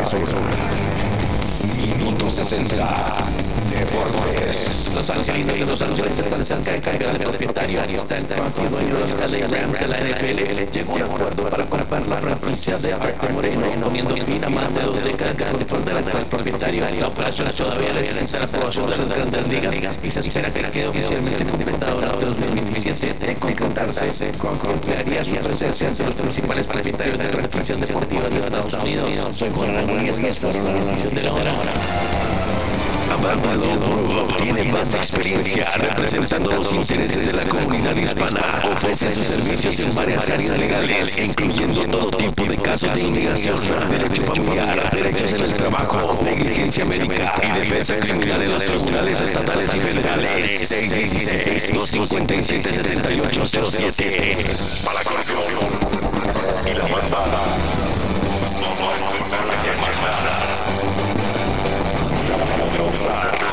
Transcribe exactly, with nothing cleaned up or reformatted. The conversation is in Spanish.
Minuto sesenta. Deportes. Los Angelinos de Los Ángeles están cerca de cambiar de propietario. Está en el dueño de los L A Rams de la N F L llegó a un acuerdo para comprar la franquicia de Arte Moreno, poniendo fin a más de dos décadas de control del actual propietario. La operación todavía necesita la aprobación de las grandes ligas y se espera que quede oficialmente completada durante dos mil veintisiete. De concretarse, concluiría su presencia entre los principales propietarios de franquicias deportivas de Estados Unidos. Soy Juan Ramón y estas fueron las noticias de la hora. Amanda Lobo tiene más experiencia representando los intereses de la comunidad hispana. Ofrece sus servicios en varias áreas legales, incluyendo todo tipo de casos de inmigración, derecho familiar, derechos en el trabajo, negligencia médica y defensa criminal en los tribunales estatales y federales. seis uno seis, dos cinco siete, seis ocho cero siete. Para Corleone y la banda. Somos la que manda. La poderosa.